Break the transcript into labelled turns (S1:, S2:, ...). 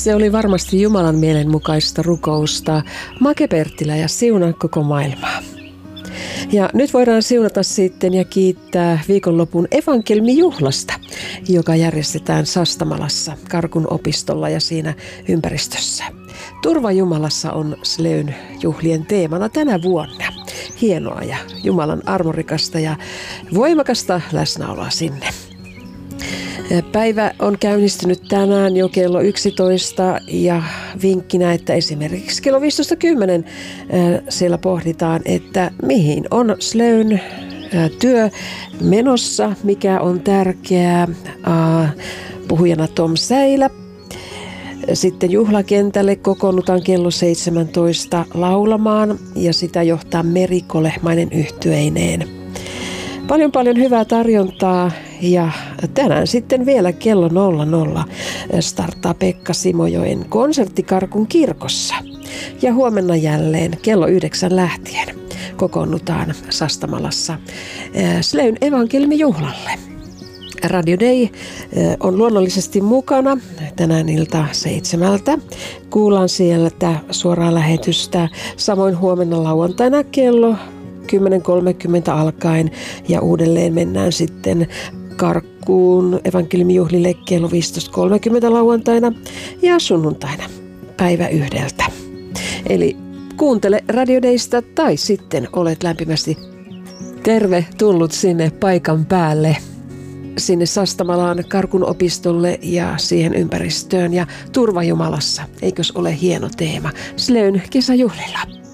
S1: Se oli varmasti Jumalan mielenmukaista rukousta. Make Perttilä ja siunaa koko maailmaa. Ja nyt voidaan siunata sitten ja kiittää viikonlopun evankelmijuhlasta, joka järjestetään Sastamalassa, Karkun opistolla ja siinä ympäristössä. Turva Jumalassa on Sleyn juhlien teemana tänä vuonna. Hienoa ja Jumalan armorikasta ja voimakasta läsnäoloa sinne. Päivä on käynnistynyt tänään jo kello 11 ja vinkkinä, että esimerkiksi kello 15.10 siellä pohditaan, että mihin on Sleyn työ menossa, mikä on tärkeää. Puhujana Tom Säilä. Sitten juhlakentälle kokoonnutaan kello 17 laulamaan ja sitä johtaa Meri Kolehmainen yhtyeineen. Paljon hyvää tarjontaa ja tänään sitten vielä kello 00 starttaa Pekka Simojoen konsertti Karkun kirkossa. Ja huomenna jälleen kello 9 lähtien kokoonnutaan Sastamalassa Sleyn evankelmijuhlalle. Radio Day on luonnollisesti mukana tänään ilta 7. Kuullaan sieltä suoraa lähetystä, samoin huomenna lauantaina kello 10.30 alkaen ja uudelleen mennään sitten Karkkuun evankeliumijuhlille kello 15.30 lauantaina ja sunnuntaina päivä 1. Eli kuuntele Radio Daysta tai sitten olet lämpimästi tervetullut sinne paikan päälle, sinne Sastamalaan Karkun opistolle ja siihen ympäristöön ja Turva Jumalassa. Eikös ole hieno teema Sleyn kesäjuhlilla?